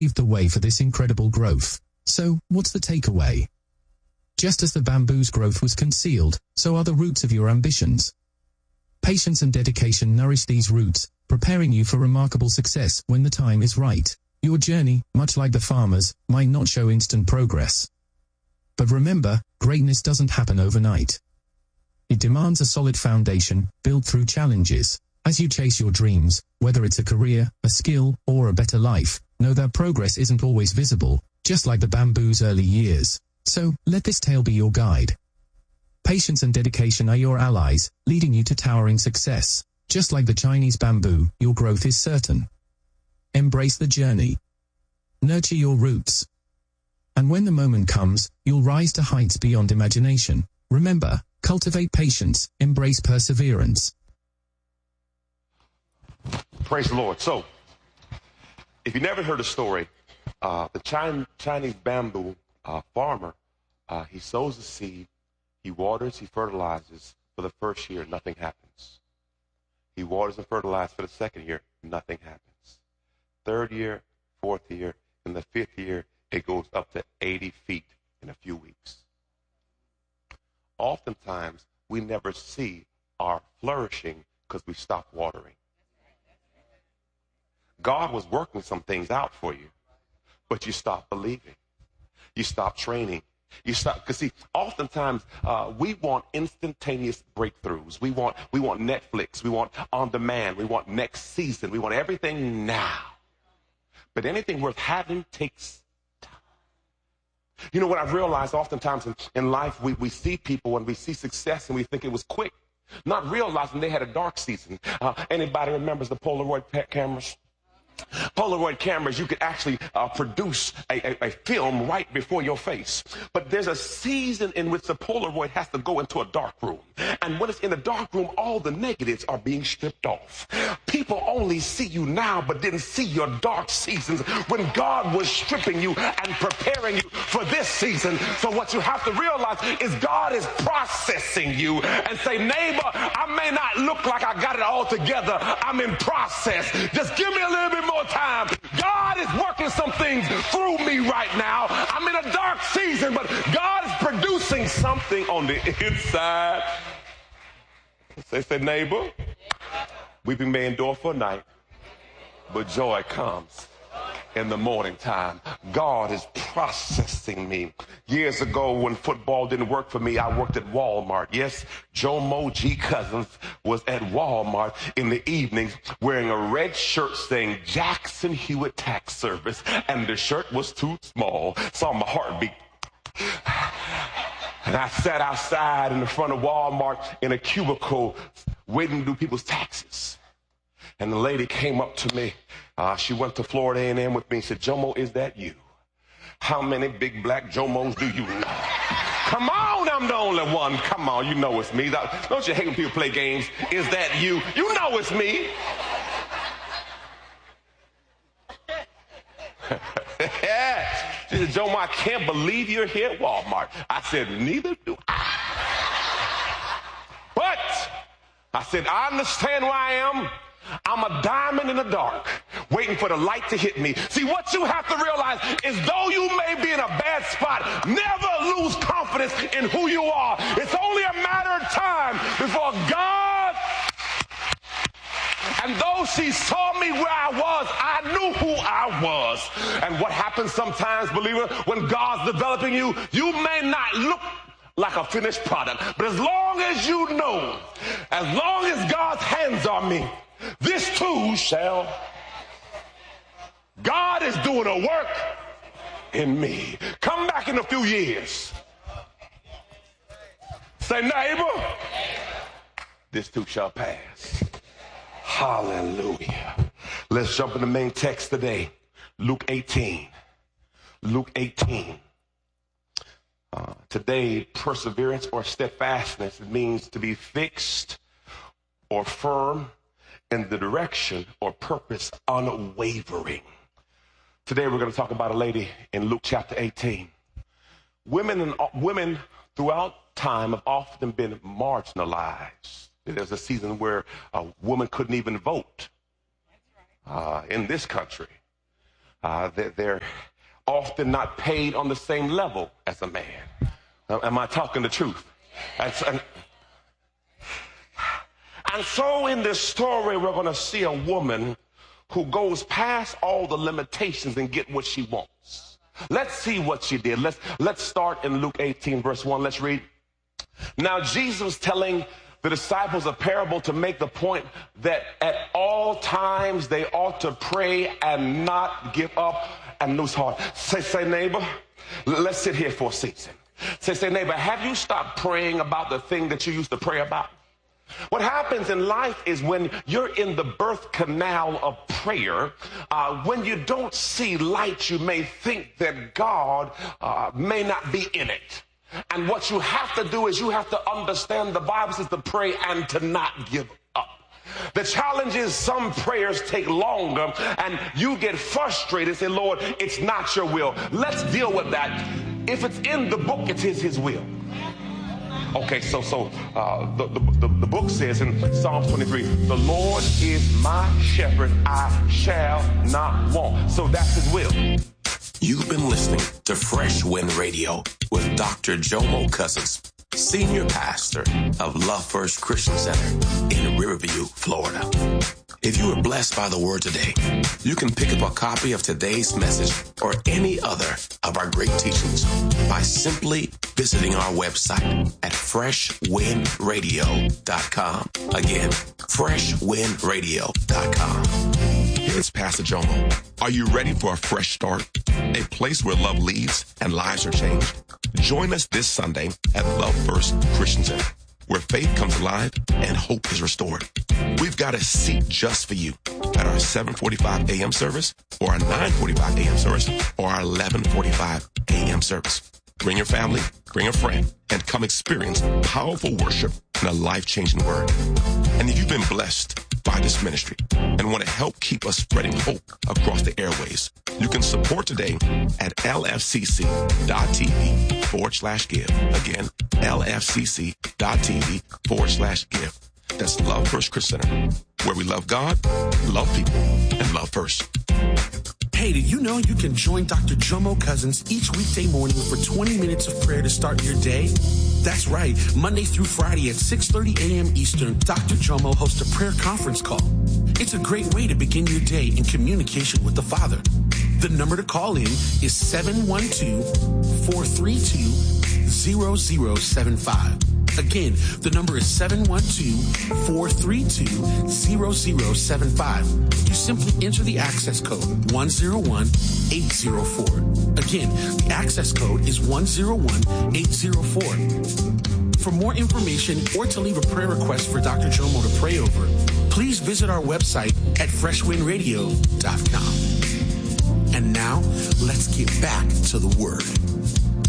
paved the way for this incredible growth. So, what's the takeaway? Just as the bamboo's growth was concealed, so are the roots of your ambitions. Patience and dedication nourish these roots, preparing you for remarkable success when the time is right. Your journey, much like the farmers, might not show instant progress. But remember, greatness doesn't happen overnight. It demands a solid foundation, built through challenges. As you chase your dreams, whether it's a career, a skill, or a better life, know that progress isn't always visible, just like the bamboo's early years. So, let this tale be your guide. Patience and dedication are your allies, leading you to towering success. Just like the Chinese bamboo, your growth is certain. Embrace the journey. Nurture your roots. And when the moment comes, you'll rise to heights beyond imagination. Remember, cultivate patience, embrace perseverance. Praise the Lord. So, if you never heard the story, the Chinese bamboo farmer, he sows the seed, he waters, he fertilizes. For the first year, nothing happens. He waters and fertilizes for the second year, nothing happens. Third year, fourth year, and the fifth year, it goes up to 80 feet in a few weeks. Oftentimes, we never see our flourishing because we stop watering. God was working some things out for you, but you stop believing. You stop training. You stop, because see, oftentimes we want instantaneous breakthroughs. We want Netflix. We want on demand. We want next season. We want everything now. But anything worth having takes time. You know what I've realized oftentimes in life, we see people and we see success and we think it was quick, not realizing they had a dark season. Anybody remembers the Polaroid cameras? Polaroid cameras, you could actually produce a film right before your face. But there's a season in which the Polaroid has to go into a dark room. And when it's in the dark room, all the negatives are being stripped off. People only see you now, but didn't see your dark seasons when God was stripping you and preparing you for this season. So what you have to realize is God is processing you, and say, neighbor, I may not look like I got it all together. I'm in process. Just give me a little bit more time. God is working some things through me right now. I'm in a dark season, but God is producing something on the inside. Say, neighbor, weeping may endure for a night, but joy comes in the morning time. God is processing me. Years ago, when football didn't work for me, I worked at Walmart. Yes, Jomo G. Cousins was at Walmart in the evenings wearing a red shirt saying Jackson Hewitt Tax Service, and the shirt was too small. Saw my heartbeat. And I sat outside in the front of Walmart in a cubicle waiting to do people's taxes. And the lady came up to me. She went to Florida A&M with me and said, Jomo, is that you? How many big black Jomos do you know? Come on, I'm the only one. Come on, you know it's me. Don't you hate when people play games? Is that you? You know it's me. She said, Jomo, I can't believe you're here at Walmart. I said, neither do I. But I said, I understand where I am. I'm a diamond in the dark, waiting for the light to hit me. See, what you have to realize is though you may be in a bad spot, never lose confidence in who you are. It's only a matter of time before God. And though she saw me where I was, I knew who I was. And what happens sometimes, believer, when God's developing you, you may not look like a finished product. But as long as you know, as long as God's hands are me, this too shall. God is doing a work in me. Come back in a few years. Say, neighbor, this too shall pass. Hallelujah. Let's jump in the main text today. Luke 18. Luke 18. Today, perseverance or steadfastness means to be fixed or firm in the direction or purpose, unwavering. Today, we're going to talk about a lady in Luke chapter 18. Women throughout time have often been marginalized. There's a season where a woman couldn't even vote in this country. They're often not paid on the same level as a man. Am I talking the truth? And so in this story, we're going to see a woman who goes past all the limitations and get what she wants. Let's see what she did. Let's start in Luke 18, verse 1. Let's read. Now, Jesus was telling the disciples a parable to make the point that at all times they ought to pray and not give up and lose heart. Say, neighbor, let's sit here for a season. Say, neighbor, have you stopped praying about the thing that you used to pray about? What happens in life is when you're in the birth canal of prayer, when you don't see light, you may think that God may not be in it. And what you have to do is you have to understand the Bible says to pray and to not give up. The challenge is some prayers take longer and you get frustrated. Say, Lord, it's not your will. Let's deal with that. If it's in the book, it is his will. Okay, so the book says in Psalms 23, the Lord is my shepherd, I shall not want. So that's his will. You've been listening to Fresh Wind Radio with Dr. Jomo Cousins, Senior Pastor of Love First Christian Center in Riverview, Florida. If you were blessed by the word today, you can pick up a copy of today's message or any other of our great teachings by simply visiting our website at freshwindradio.com. Again, freshwindradio.com. Here's Pastor Jomo. Are you ready for a fresh start? A place where love leads and lives are changed? Join us this Sunday at Love First Christian Center, where faith comes alive and hope is restored. We've got a seat just for you at our 7:45 a.m. service or our 9:45 a.m. service or our 11:45 a.m. service. Bring your family, bring a friend, and come experience powerful worship and a life-changing word. And if you've been blessed by this ministry and want to help keep us spreading hope across the airways, you can support today at lfcc.tv/give. Again, lfcc.tv/give. That's Love First Christian Center, where we love God, love people, and love first. Hey, did you know you can join Dr. Jomo Cousins each weekday morning for 20 minutes of prayer to start your day? That's right. Monday through Friday at 6:30 a.m. Eastern, Dr. Jomo hosts a prayer conference call. It's a great way to begin your day in communication with the Father. The number to call in is 712-432-0075. Again, the number is 712-432-0075. You simply enter the access code 101804. Again, the access code is 101804. For more information or to leave a prayer request for Dr. Jomo to pray over, please visit our website at freshwindradio.com. And now, let's get back to the Word.